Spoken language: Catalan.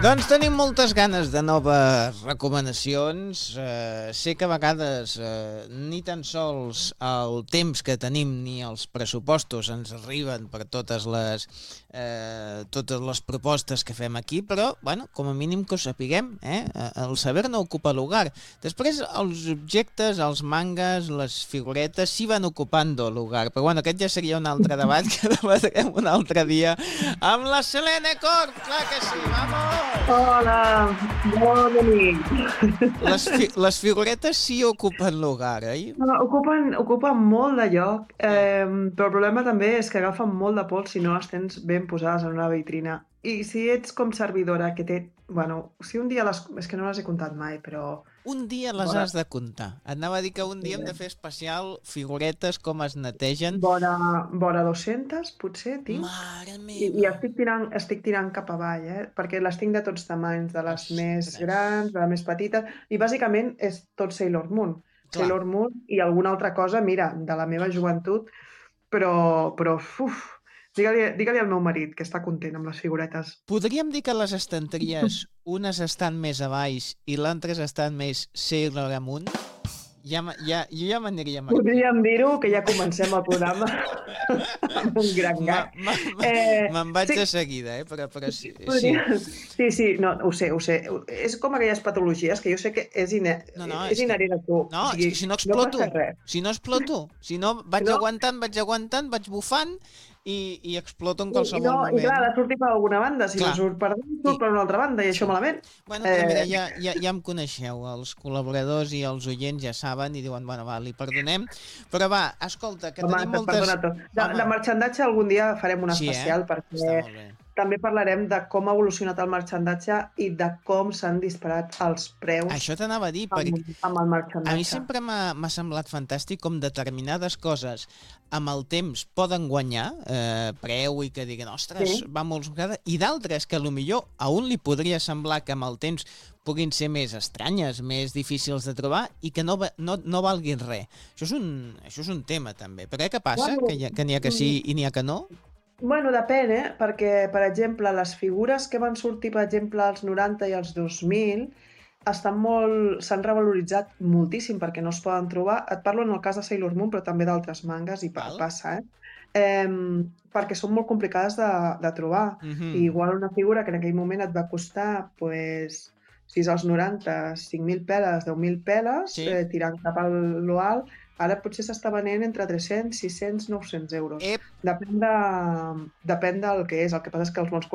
Doncs tenim moltes ganes de noves recomanacions. Sé que a vegades ni tan sols el temps que tenim ni els pressupostos ens arriben per totes les propostes que fem aquí, però, bueno, com a mínim que ho sapiguem, el saber no ocupa lugar. Després, els objectes, els mangas, les figuretes, sí van ocupando lugar, però, bueno, aquest ja seria un altre debat que debatrem un altre dia amb la Selene Cort, clar que sí, vamos! Hola, bona nit. Les figuretes sí ocupen lugar, oi? No, ocupen molt de lloc, però el problema també és que agafen molt de pols si no les tens ben posades en una vitrina. I si ets com servidora que té... Bueno, si un dia les... És que no les he comptat mai, però... Un dia les Vora, has de comptar. Et anava a dir que un dia hem de fer especial figuretes, com es netegen. vora 200, potser, tinc. Mare I meva! estic tirant cap avall, perquè les tinc de tots tamanys, de les més Ostres! grans, de les més petites, i bàsicament és tot Sailor Moon. Clar, Sailor Moon i alguna altra cosa, mira, de la meva joventut, però digue-li al meu marit que està content amb les figuretes. podríem dir que les estanteries, unes estan més a baix i l'altres estan més Sailor Moon? Jo ja m'aniria amb aquí. Podríem dir-ho, que ja comencem el programa amb un gran gag. Me'n vaig Sí, de seguida, però sí. sí, no, ho sé. És com aquelles patologies que jo sé que és No, és inherent a tu. no, O és sigui, que si no no exploto, passa res. si no vaig No? aguantant, vaig bufant i exploto en I qualsevol clar, moment. ha de sortir per alguna banda. Si no Clar, surt per dins, i surt per una altra banda, i això sí. malament. Bueno, però mira, ja em coneixeu, els col·laboradors i els oients ja saben i diuen, bueno, va, li perdonem, però va, escolta, que Home, tenim et moltes... perdona tot. De Home, marxandatge algun dia farem un sí, especial està perquè molt bé. també parlarem de com ha evolucionat el marxandatge i de com s'han disparat els preus Això t'anava a dir, perquè amb el a mi marxandatge. sempre m'ha semblat fantàstic com determinades coses amb el temps poden guanyar preu i que diguen, ostres, Sí. va molt sucada, i d'altres que millor a un li podria semblar que amb el temps puguin ser més estranyes, més difícils de trobar i que no valguin res. Això és un tema també. Però què passa? Bueno, Que n'hi ha que sí i n'hi ha que no? bueno, depèn, perquè, per exemple, les figures que van sortir, per exemple, als 90 i als 2000, s'han revaloritzat moltíssim perquè no es poden trobar. Et parlo en el cas de Sailor Moon, però també d'altres mangas, i Val? passa, perquè són molt complicades de trobar. I Mhm. igual una figura que en aquell moment et va costar, pues, si és als 90, 5.000 peles, 10.000 peles, Sí. tirant cap a lo alt, ara potser s'està venent entre 300, 600, 900 euros. Ep, Depèn del que és. El que passa és que els mons